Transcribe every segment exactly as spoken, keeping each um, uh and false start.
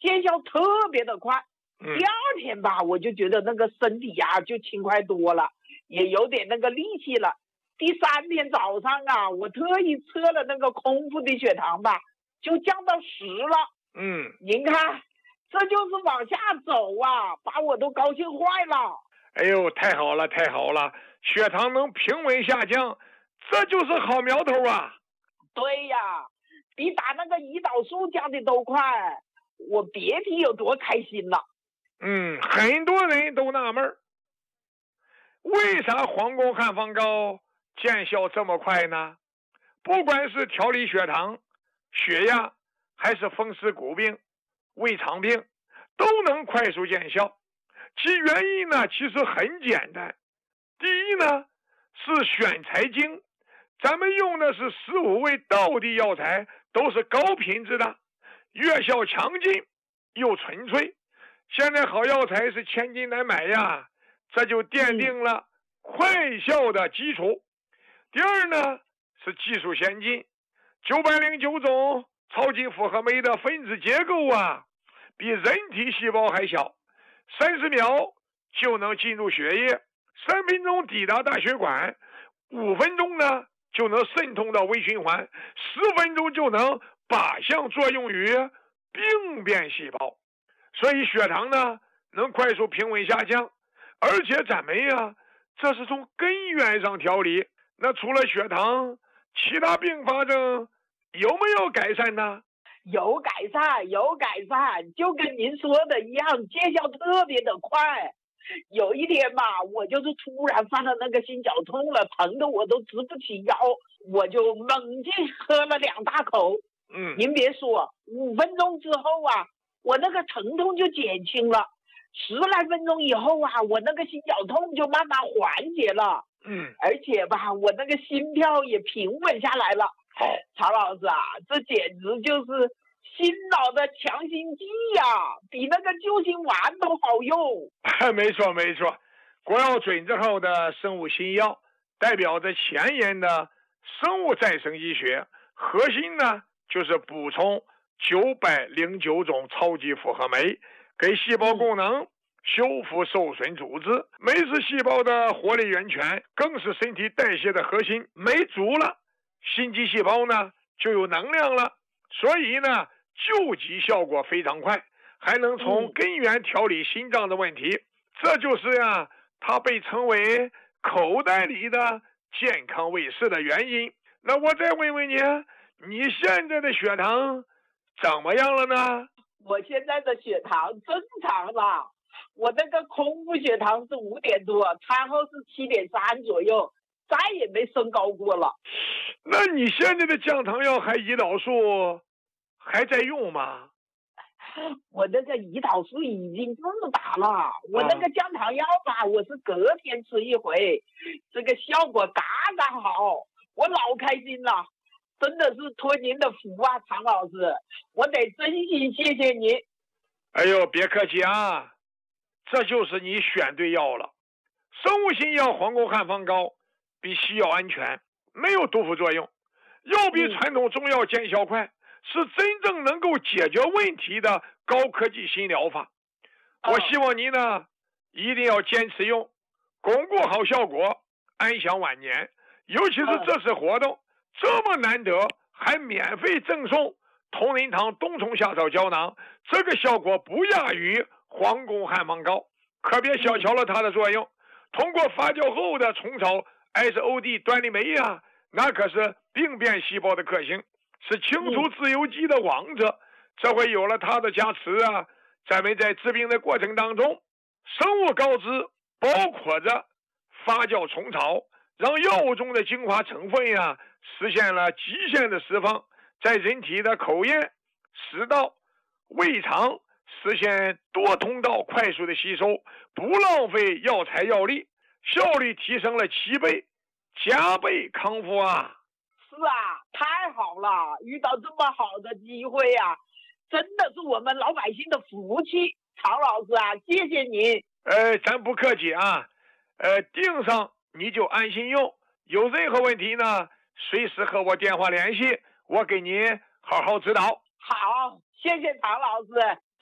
见效特别的快。 嗯、 第二天吧，我就觉得那个身体呀、啊、就轻快多了，也有点那个力气了。第三天早上啊，我特意测了那个空腹的血糖吧，就降到十了。 嗯， 您看，这就是往下走啊，把我都高兴坏了。 哎呦，太好了，太好了，血糖能平稳下降，这就是好苗头啊。 对呀，比打那个胰岛素降的都快，我别提有多开心了。 嗯，很多人都纳闷，为啥黄宫汉方膏见效这么快呢？不管是调理血糖、血压，还是风湿骨病、胃肠病，都能快速见效。其原因呢，其实很简单。第一呢，是选材精，咱们用的是十五味道地药材，都是高品质的，药效强劲又纯粹。现在好药材是千金难买呀，这就奠定了快效的基础。第二呢，是技术先进，九百零九种超级复合酶的分子结构啊，比人体细胞还小，三十秒就能进入血液，三分钟抵达大血管，五分钟呢就能渗透到微循环，十分钟就能靶向作用于病变细胞。所以血糖呢能快速平稳下降，而且咱们呀，这是从根源上调理。那除了血糖，其他并发症有没有改善呢？ 有改善，有改善，就跟您说的一样，见效特别的快。有一天吧，我就是突然犯了那个心绞痛了，疼的我都直不起腰，我就猛劲喝了两大口。 嗯， 您别说，五分钟之后啊，我那个疼痛就减轻了，十来分钟以后啊，我那个心绞痛就慢慢缓解了。 嗯， 而且吧，我那个心跳也平稳下来了。 好， 曹老师啊，这简直就是心脑的强心剂呀、啊，比那个救心丸都好用。 没错没错，国药准字号的生物新药，代表着前沿的生物再生医学，核心呢就是补充九百零九种超级复合酶，给细胞功能修复受损组织。酶是细胞的活力源泉，更是身体代谢的核心。酶足了，心肌细胞呢就有能量了，所以呢救急效果非常快，还能从根源调理心脏的问题。嗯、这就是呀，它被称为口袋里的健康卫士的原因。那我再问问你，你现在的血糖怎么样了呢？ 我现在的血糖正常了，我那个空腹血糖是五点多，餐后是七点三左右，再也没升高过了。 那你现在的降糖药还胰岛素还在用吗？ 我那个胰岛素已经不打了，我那个降糖药吧，我是隔天吃一回，这个效果刚刚好，我老开心了。真的是托您的福啊，常老师，我得真心谢谢您。 哎呦，别客气啊，这就是你选对药了。生物新药黄宫汉方膏比西药安全，没有毒副作用，又比传统中药见效快，是真正能够解决问题的高科技新疗法。我希望您呢一定要坚持用，巩固好效果，安享晚年。尤其是这次活动这么难得，还免费赠送同仁堂冬虫夏草胶囊，这个效果不亚于黄宫汉方膏，可别小瞧了它的作用。通过发酵后的虫草 S O D 端粒酶啊，那可是病变细胞的克星，是清除自由基的王者。这回有了它的加持啊，咱们在治病的过程当中，生物膏质包括着发酵虫草，让药物中的精华成分呀、啊、实现了极限的释放，在人体的口咽、食道、胃肠实现多通道快速的吸收，不浪费药材药力，效率提升了七倍，加倍康复啊！ 是啊，太好了，遇到这么好的机会呀、啊，真的是我们老百姓的福气。常老师啊，谢谢您。 呃，咱不客气啊，呃，订上你就安心用，有任何问题呢，随时和我电话联系，我给您好好指导。 好，谢谢常老师。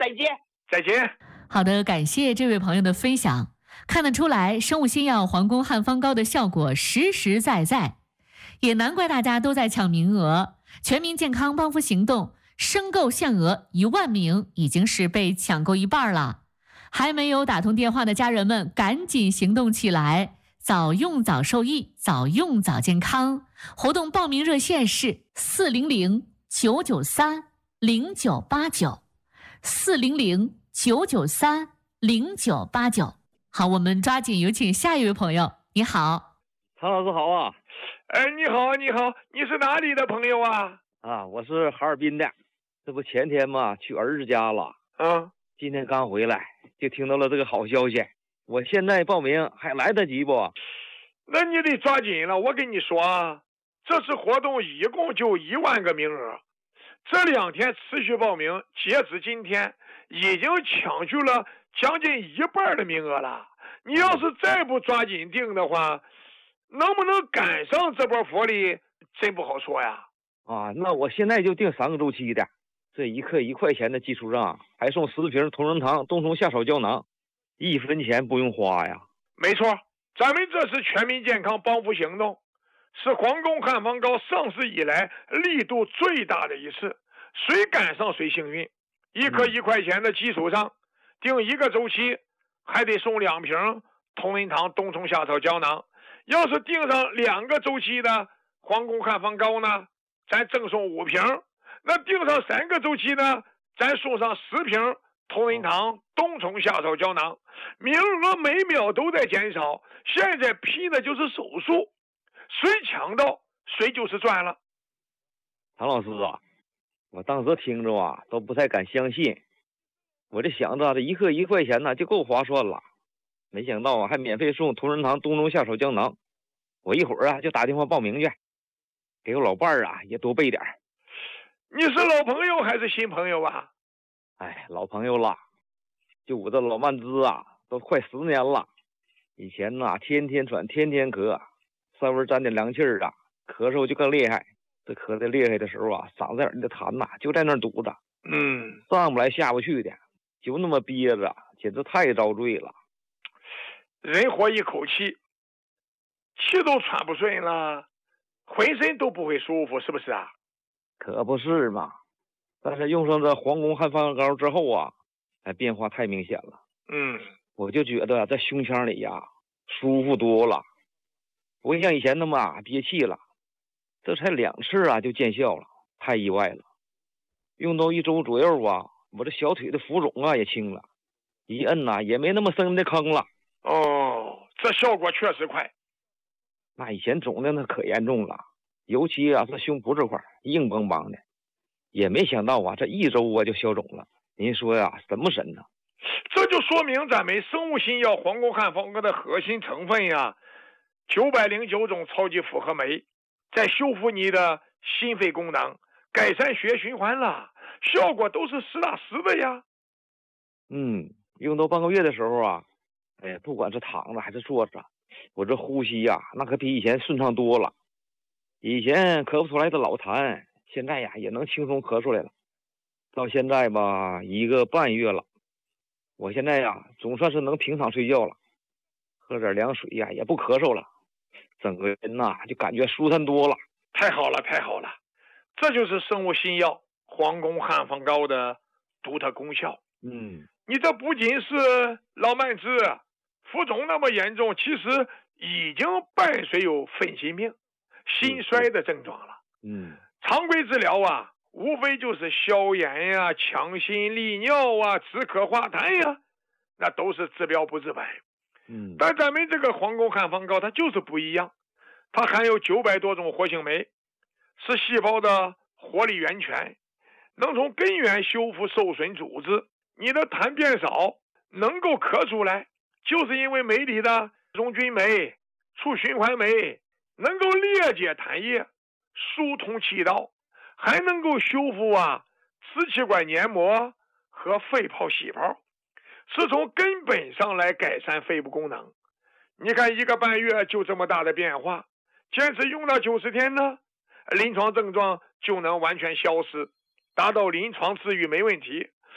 再见， 再见。 好的，感谢这位朋友的分享。看得出来，生物新药皇宫汉方膏的效果实实在在，也难怪大家都在抢名额。全民健康帮扶行动申购限额一万名，已经是被抢购一半了。还没有打通电话的家人们，赶紧行动起来，早用早受益，早用早健康。活动报名热线是四零零九九三零九八九，四零零九九三零九八九。好，我们抓紧有请下一位朋友。你好， 唐老师好啊。 哎，你好，你好，你是哪里的朋友啊？ 啊，我是哈尔滨的，这不前天嘛去儿子家了， 嗯， 今天刚回来就听到了这个好消息，我现在报名还来得及不？ 那你得抓紧了。我跟你说啊，这次活动一共就一万个名额，这两天持续报名，截止今天已经抢去了将近一半的名额了。你要是再不抓紧订的话，能不能赶上这波福利真不好说呀。 啊，那我现在就订三个周期的，这一克一块钱的基础上还送十瓶同仁堂冬虫夏草胶囊，一分钱不用花呀。 没错，咱们这是全民健康帮扶行动，是皇宫汉方膏上市以来力度最大的一次，谁赶上谁幸运。一颗一块钱的基础上，订一个周期还得送两瓶同仁堂冬虫夏草胶囊。要是订上两个周期的皇宫汉方膏呢，咱赠送五瓶。那订上三个周期呢，咱送上十瓶同仁堂冬虫夏草胶囊。名额每秒都在减少，现在拼的就是手速，谁抢到谁就是赚了。 唐老师啊，我当时听着啊都不太敢相信，我这想着这一克一块钱呢就够划算了，没想到啊还免费送同仁堂冬虫夏草胶囊。我一会儿啊就打电话报名去，给我老伴儿啊也多备点。 你是老朋友还是新朋友啊？ 哎，老朋友了，就我这老慢支啊都快十年了。以前呐天天喘天天咳，稍微沾点凉气儿啊咳嗽就更厉害。这咳得厉害的时候啊，嗓子眼的痰呐就在那儿堵着， 嗯， 上不来下不去的，就那么憋着，简直太遭罪了。 人活一口气，气都喘不顺了，浑身都不会舒服，是不是啊？ 可不是嘛。但是用上这皇宫汉方膏之后啊，哎，变化太明显了。 嗯， 我就觉得在胸腔里呀舒服多了，不会像以前那么啊憋气了。这才两次啊就见效了，太意外了。用到一周左右啊，我这小腿的浮肿啊也轻了，一摁呐、啊、也没那么深的坑了。 哦，这效果确实快。 那以前肿的那可严重了，尤其啊这胸脯这块硬邦邦的，也没想到啊这一周啊就消肿了。您说呀、啊、神不神呢？ 这就说明咱们生物新药皇宫汉方膏的核心成分呀，九百零九种超级复合酶，在修复你的心肺功能，改善血液循环了，效果都是实打实的呀。 嗯，用到半个月的时候啊，哎，不管是躺着还是坐着，我这呼吸呀、啊，那可比以前顺畅多了。以前咳不出来的老痰，现在呀也能轻松咳出来了。到现在吧，一个半月了，我现在呀总算是能平躺睡觉了，喝点凉水呀也不咳嗽了，整个人呐就感觉舒坦多了。 太好了，太好了，这就是生物新药皇宫汉方膏的独特功效。 嗯， 你这不仅是老慢支、浮肿那么严重，其实已经伴随有粉心病、心衰的症状了。 嗯， 常规治疗啊，无非就是消炎呀、强心利尿啊、止咳化痰呀，那都是治标不治本。 嗯， 但咱们这个皇宫汉方膏它就是不一样，它含有九百多种活性酶，是细胞的活力源泉，能从根源修复受损组织。你的痰变少，能够咳出来，就是因为酶里的溶菌酶、促循环酶能够裂解痰液，疏通气道，还能够修复啊支气管黏膜和肺泡细胞，是从根本上来改善肺部功能。你看一个半月就这么大的变化，坚持用到九十天呢，临床症状就能完全消失，达到临床治愈没问题。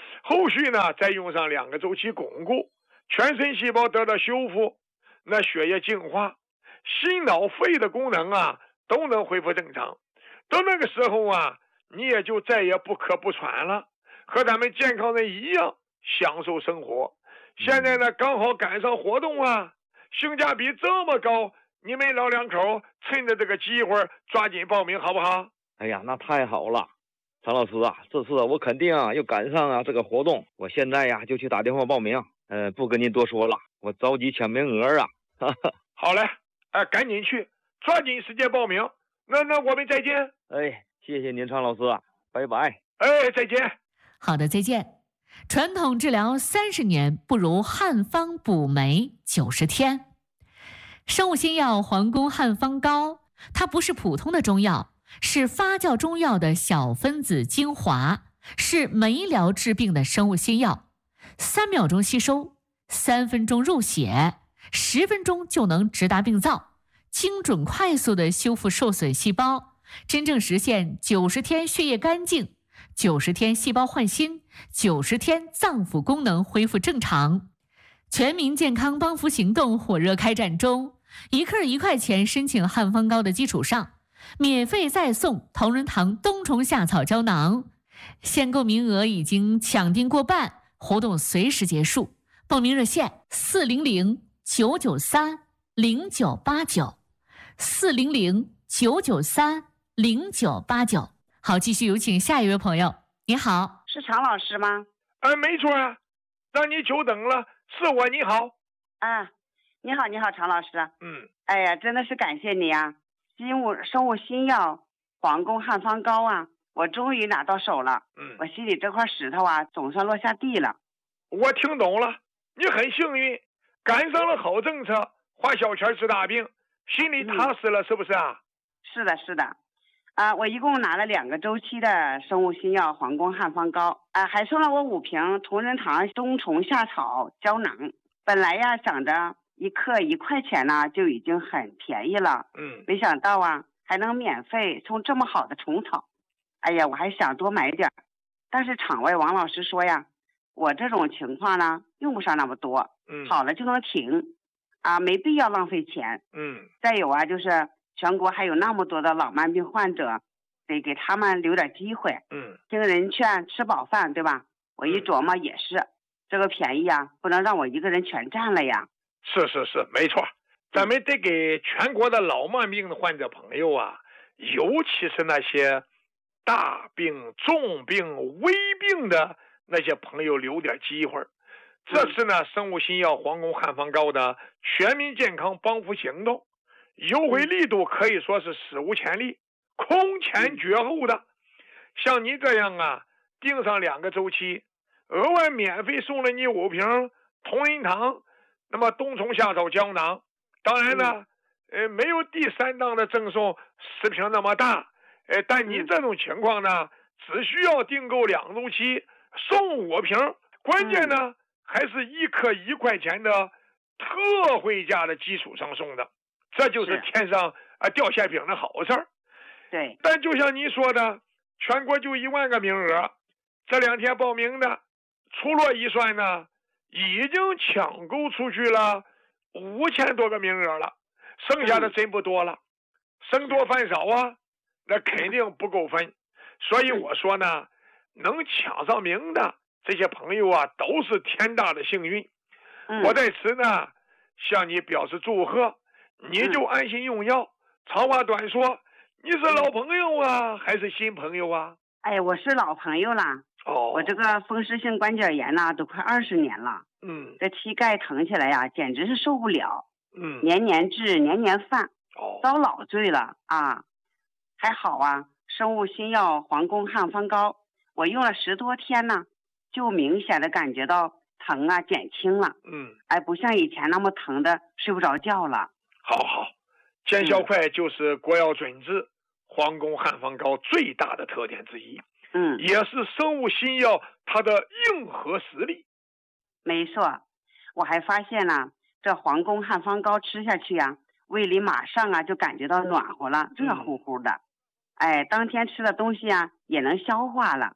后续呢再用上两个周期巩固，全身细胞得到修复，那血液净化，心脑肺的功能啊都能恢复正常。到那个时候啊，你也就再也不咳不喘了，和咱们健康人一样享受生活。现在呢刚好赶上活动啊，性价比这么高，你们老两口趁着这个机会抓紧报名好不好？ 哎呀，那太好了，常老师啊，这次我肯定啊又赶上啊这个活动，我现在呀就去打电话报名。呃，不跟您多说了，我着急抢名额啊。哈哈。 好嘞，哎、呃，赶紧去，抓紧时间报名。那那我们再见。 哎，谢谢您，常老师啊，拜拜。 哎，再见。 好的，再见。传统治疗三十年，不如汉方补酶九十天。生物新药皇宫汉方膏，它不是普通的中药，是发酵中药的小分子精华，是酶疗治病的生物新药。三秒钟吸收，三分钟入血，十分钟就能直达病灶，精准快速的修复受损细胞，真正实现九十天血液干净，九十天细胞换新，九十天脏腑功能恢复正常。全民健康帮扶行动火热开展中，一克一块钱申请汉方膏的基础上，免费再送同仁堂冬虫夏草胶囊，限购名额已经抢订过半，活动随时结束。报名热线四零零九九三零九八九，四零零九九三零九八九。好，继续有请下一位朋友。你好， 是常老师吗？ 哎，没错啊，让你久等了，是我。你好。 啊，你好，你好，常老师。 嗯。 哎呀，真的是感谢你啊！新物生物新药皇宫汉方膏啊，我终于拿到手了。 嗯。 我心里这块石头啊，总算落下地了。 我听懂了，你很幸运，赶上了好政策，花小钱治大病，心里踏实了，嗯、是不是啊？ 是的，是的。啊，我一共拿了两个周期的生物新药皇宫汉方膏，啊，还送了我五瓶同仁堂冬虫夏草胶囊。本来呀，想着一克一块钱呢，就已经很便宜了。 嗯。 没想到啊，还能免费送这么好的虫草。哎呀，我还想多买点，但是场外王老师说呀，我这种情况呢，用不上那么多。 嗯。 好了就能停，啊，没必要浪费钱。 嗯。 再有啊，就是全国还有那么多的老慢病患者，得给他们留点机会。 嗯。 听人劝，吃饱饭，对吧？我一琢磨也是，嗯、这个便宜啊，不能让我一个人全占了呀。 是是是，没错，咱们得给全国的老慢病的患者朋友啊，尤其是那些大病、重病、危病的那些朋友留点机会。这次呢，生物新药皇宫汉方膏的全民健康帮扶行动，优惠力度可以说是史无前例，空前绝后的。像你这样啊，订上两个周期，额外免费送了你五瓶同仁堂那么冬虫夏草胶囊。当然呢，呃，没有第三档的赠送十瓶那么大，呃，但你这种情况呢，只需要订购两周期送五瓶，关键呢还是一克一块钱的特惠价的基础上送的，这就是天上啊掉馅饼的好事儿。 对。 但就像你说的，全国就一万个名额，这两天报名的，粗略一算呢，已经抢购出去了五千多个名额了，剩下的真不多了，生多饭少啊，那肯定不够分。所以我说呢，能抢上名的这些朋友啊，都是天大的幸运。我在此呢向你表示祝贺，你就安心用药。长话短说，你是老朋友啊还是新朋友啊？ 哎，我是老朋友了。 哦。 我这个风湿性关节炎呢，都快二十年了。 嗯。 这膝盖疼起来呀，简直是受不了。 嗯。 年年治，年年犯。 哦。 遭老罪了啊！还好啊，生物新药皇宫汉方膏，我用了十多天呢，就明显的感觉到疼啊减轻了。 嗯。 哎，不像以前那么疼的睡不着觉了。 好好，见效快就是国药准治皇宫汉方膏最大的特点之一。 嗯， 也是生物新药它的硬核实力。 没错，我还发现呢，这皇宫汉方膏吃下去呀，胃里马上啊就感觉到暖和了，热乎乎的。哎，当天吃的东西啊也能消化了。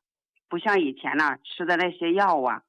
不像以前呐、吃的那些药啊，